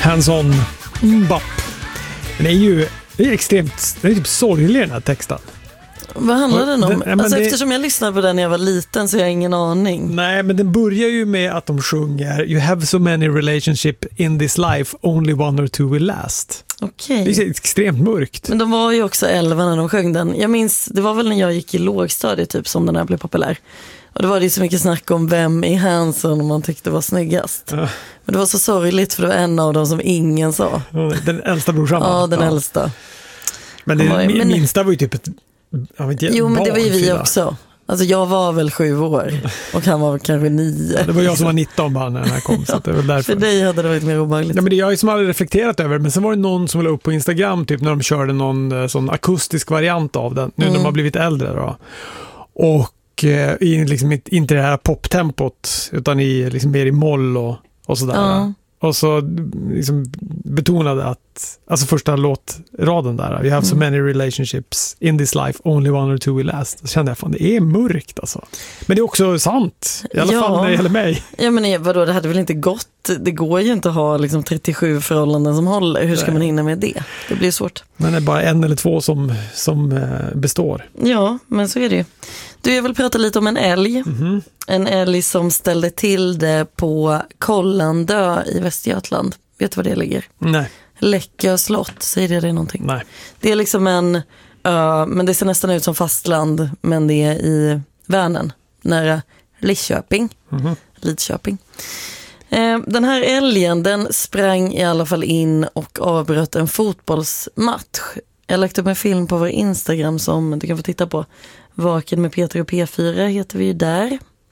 Hands-on bap. Den är extremt, den är typ sorglig den här texten. Vad handlar den om? Alltså, eftersom jag lyssnade på den när jag var liten så har jag ingen aning. Nej, men den börjar ju med att de sjunger You have so many relationships in this life, only one or two will last. Okej. Det är extremt mörkt. Men de var ju också 11 när de sjöng den. Jag minns, det var väl när jag gick i lågstadiet typ som den här blev populär. Och det var ju så mycket snack om vem i Hanson man tyckte var snyggast. Men det var så sorgligt för det var en av dem som ingen sa. Den äldsta brorsan. Ja, den äldsta. Men den minsta var ju typ ett jo, men det var ju vi också. Alltså jag var väl 7 år och han var kanske 9. Det var jag som var 19 bara när den här kom. Så det var därför. För dig hade det varit mer obehagligt. Ja, men det jag som aldrig reflekterat över. Men sen var det någon som la upp på Instagram typ när de körde någon sån akustisk variant av den. Nu när de har blivit äldre då. Och i liksom inte det här poptempot utan i liksom mer i moll och sådär. Ja. Och så liksom betonade att alltså första låtraden där, you have so many relationships in this life, only one or two will last. Så kände jag, fan det är mörkt alltså. Men det är också sant, i alla fall när det gäller mig. Ja, men vadå, det hade väl inte gått, det går ju inte att ha liksom 37 förhållanden som håller. Hur ska man hinna med det? Det blir svårt. Men det är bara 1 eller 2 som består. Ja, men så är det ju. Du, jag vill prata lite om en älg. Mm-hmm. En älg som ställde till det på Kollandö i Västergötland. Vet du var det ligger? Nej. Läckö slott, säger det någonting? Nej. Det är liksom en men det ser nästan ut som fastland, men det är i Vänern, nära Lidköping. Mm-hmm. Lidköping. Den här älgen, den sprang i alla fall in och avbröt en fotbollsmatch. Jag lagt upp en film på vår Instagram som du kan få titta på. Vaken med Peter och P4 heter vi ju där.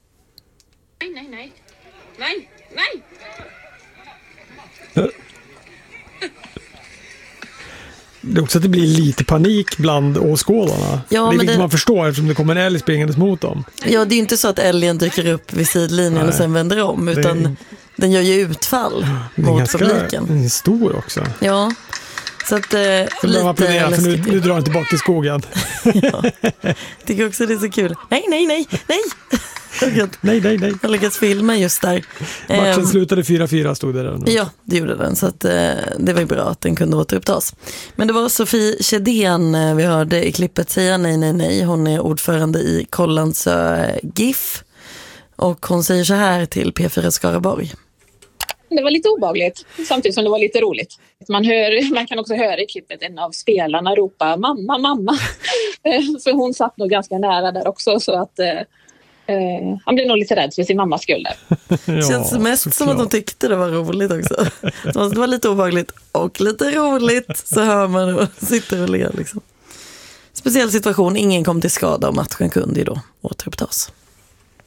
Nej. Det är också att det blir lite panik bland åskådarna. Ja, det är viktigt man förstår eftersom det kommer en älg springandes mot dem. Ja, det är ju inte så att älgen dyker upp vid sidlinjen och sen vänder om, utan den gör ju utfall mot publiken. Den är stor också. Ja. Så att lite planera, för nu drar den tillbaka till skogen. Ja. Tycker också det är så kul. Nej. Nej. Jag lyckats filma just där. Matchen slutade 4-4 stod det där. Ja, det gjorde den. Så att, det var ju bra att den kunde återupptas. Men det var Sofie Kedén vi hörde i klippet säga nej. Hon är ordförande i Kollandsö GIF. Och hon säger så här till P4 Skaraborg. Det var lite obehagligt, samtidigt som det var lite roligt. Man kan också höra i klippet en av spelarna ropa mamma. För hon satt nog ganska nära där också, så att han blev nog lite rädd för sin mammas skull där. Det känns mest som att de tyckte det var roligt också. Det var lite obehagligt och lite roligt, så hör man och sitter och ler liksom. Speciell situation, ingen kom till skada och matchen kunde ju då återupptas.